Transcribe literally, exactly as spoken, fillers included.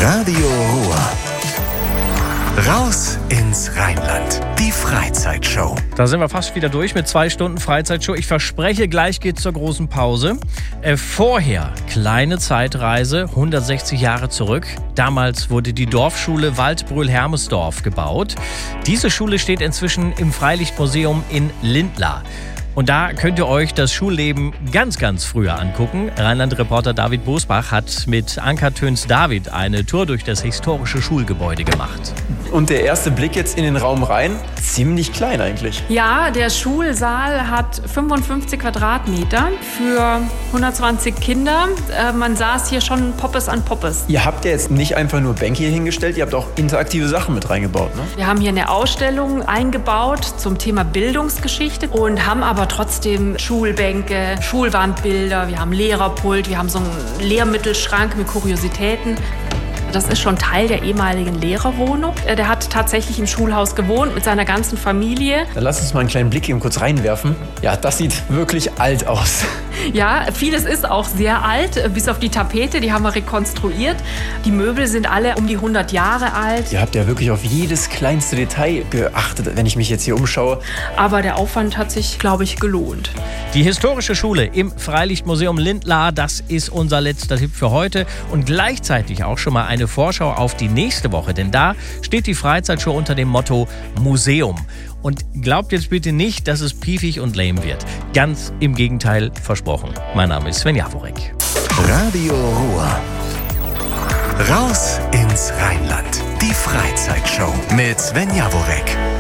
Radio Ruhr. Raus ins Rheinland. Die Freizeitshow. Da sind wir fast wieder durch mit zwei Stunden Freizeitshow. Ich verspreche, gleich geht's zur großen Pause. Äh, vorher kleine Zeitreise, hundertsechzig Jahre zurück. Damals wurde die Dorfschule Waldbröl-Hermesdorf gebaut. Diese Schule steht inzwischen im Freilichtmuseum in Lindlar. Und da könnt ihr euch das Schulleben ganz, ganz früher angucken. Rheinland-Reporter David Bosbach hat mit Anka Töns-David eine Tour durch das historische Schulgebäude gemacht. Und der erste Blick jetzt in den Raum rein, ziemlich klein eigentlich. Ja, der Schulsaal hat fünfundfünfzig Quadratmeter für hundertzwanzig Kinder. Äh, man saß hier schon Poppes an Poppes. Ihr habt ja jetzt nicht einfach nur Bänke hier hingestellt, ihr habt auch interaktive Sachen mit reingebaut, ne? Wir haben hier eine Ausstellung eingebaut zum Thema Bildungsgeschichte und haben aber trotzdem Schulbänke, Schulwandbilder, wir haben Lehrerpult, wir haben so einen Lehrmittelschrank mit Kuriositäten. Das ist schon Teil der ehemaligen Lehrerwohnung. Der hat tatsächlich im Schulhaus gewohnt mit seiner ganzen Familie. Dann lass uns mal einen kleinen Blick eben kurz reinwerfen. Ja, das sieht wirklich alt aus. Ja, vieles ist auch sehr alt, bis auf die Tapete, die haben wir rekonstruiert. Die Möbel sind alle um die hundert Jahre alt. Ihr habt ja wirklich auf jedes kleinste Detail geachtet, wenn ich mich jetzt hier umschaue. Aber der Aufwand hat sich, glaube ich, gelohnt. Die historische Schule im Freilichtmuseum Lindlar, das ist unser letzter Tipp für heute. Und gleichzeitig auch schon mal eine Vorschau auf die nächste Woche. Denn da steht die Freizeitshow unter dem Motto Museum. Und glaubt jetzt bitte nicht, dass es piefig und lame wird. Ganz im Gegenteil, versprochen. Mein Name ist Sven Jaworek. Radio Ruhr. Raus ins Rheinland. Die Freizeitshow mit Sven Jaworek.